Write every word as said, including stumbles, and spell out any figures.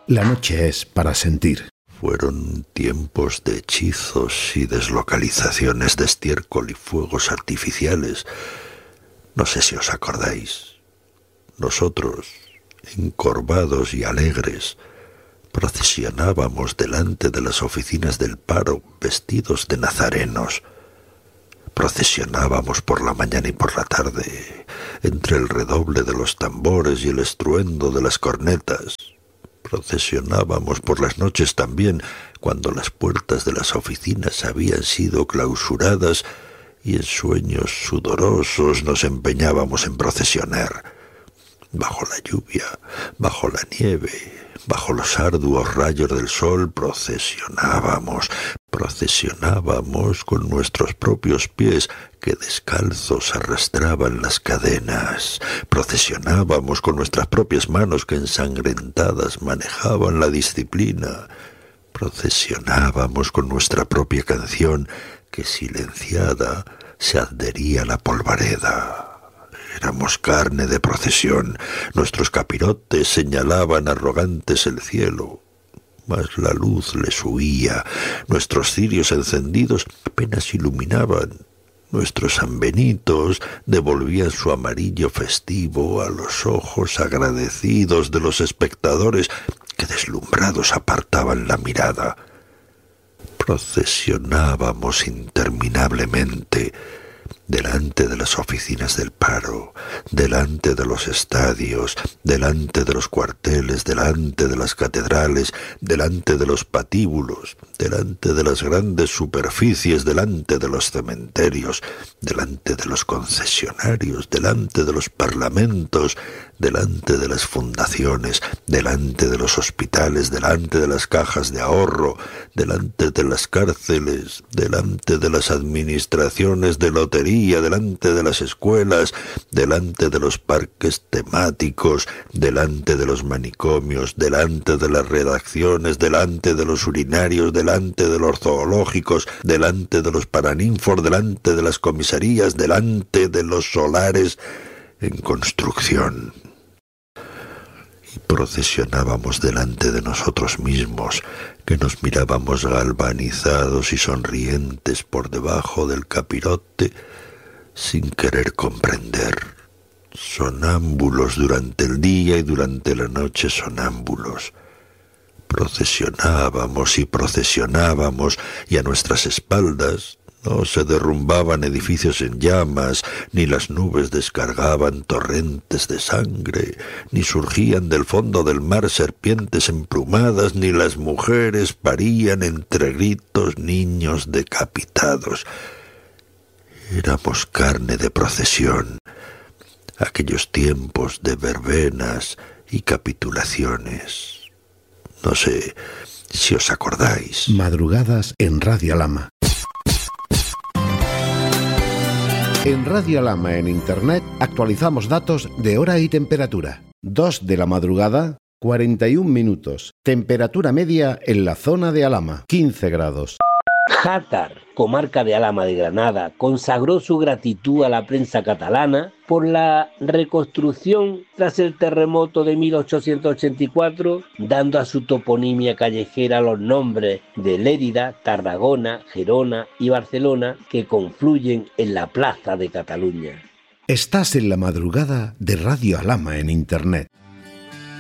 La noche es para sentir. Fueron tiempos de hechizos y deslocalizaciones de estiércol y fuegos artificiales. No sé si os acordáis. Nosotros, encorvados y alegres, procesionábamos delante de las oficinas del paro vestidos de nazarenos. Procesionábamos por la mañana y por la tarde, entre el redoble de los tambores y el estruendo de las cornetas. Procesionábamos por las noches también, cuando las puertas de las oficinas habían sido clausuradas y en sueños sudorosos nos empeñábamos en procesionar. Bajo la lluvia, bajo la nieve, bajo los arduos rayos del sol procesionábamos, procesionábamos con nuestros propios pies que descalzos arrastraban las cadenas, procesionábamos con nuestras propias manos que ensangrentadas manejaban la disciplina, procesionábamos con nuestra propia canción que silenciada se adhería a la polvareda. Éramos carne de procesión, nuestros capirotes señalaban arrogantes el cielo, mas la luz les huía, nuestros cirios encendidos apenas iluminaban, nuestros sanbenitos devolvían su amarillo festivo a los ojos agradecidos de los espectadores que deslumbrados apartaban la mirada. Procesionábamos interminablemente, delante de las oficinas del paro, delante de los estadios, delante de los cuarteles, delante de las catedrales, delante de los patíbulos, delante de las grandes superficies, delante de los cementerios, delante de los concesionarios, delante de los parlamentos, delante de las fundaciones, delante de los hospitales, delante de las cajas de ahorro, delante de las cárceles, delante de las administraciones de lotería, delante de las escuelas, delante de los parques temáticos, delante de los manicomios, delante de las redacciones, delante de los urinarios, delante de los zoológicos, delante de los paraninfos, delante de las comisarías, delante de los solares en construcción. Y procesionábamos delante de nosotros mismos, que nos mirábamos galvanizados y sonrientes por debajo del capirote, sin querer comprender. Sonámbulos durante el día y durante la noche sonámbulos. Procesionábamos y procesionábamos, y a nuestras espaldas no se derrumbaban edificios en llamas, ni las nubes descargaban torrentes de sangre, ni surgían del fondo del mar serpientes emplumadas, ni las mujeres parían entre gritos niños decapitados. Éramos carne de procesión, aquellos tiempos de verbenas y capitulaciones. No sé si os acordáis. Madrugadas en Radio Alhama. En Radio Alhama en Internet actualizamos datos de hora y temperatura. dos de la madrugada, cuarenta y un minutos. Temperatura media en la zona de Alhama, quince grados. Játar, comarca de Alhama de Granada, consagró su gratitud a la prensa catalana por la reconstrucción tras el terremoto de mil ochocientos ochenta y cuatro, dando a su toponimia callejera los nombres de Lérida, Tarragona, Gerona y Barcelona que confluyen en la Plaza de Cataluña. Estás en la madrugada de Radio Alhama en Internet.